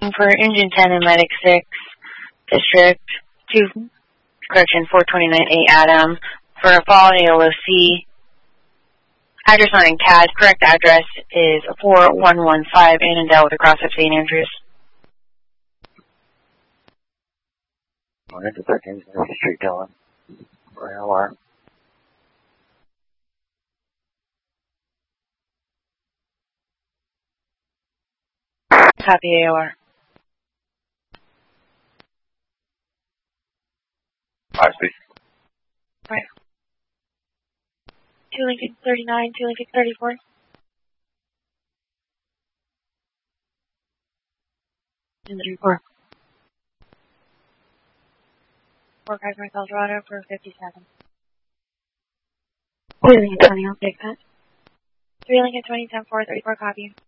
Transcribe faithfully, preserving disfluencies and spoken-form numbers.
for Engine ten and Medic six, District two, correction, four twenty-nine A Adam, for a fall A O C. Address not in C A D. Correct address is four one one five Annandale with a cross at Saint Andrews. one hundred thirteen Street, Dylan. For L R. Copy A O R. Five speed. Right. two Lincoln thirty-nine, two Lincoln thirty-four. In the report. Four cars North Eldorado for fifty-seven. two Lincoln twenty, I'll take that. three Lincoln twenty, ten four, thirty-four, copy.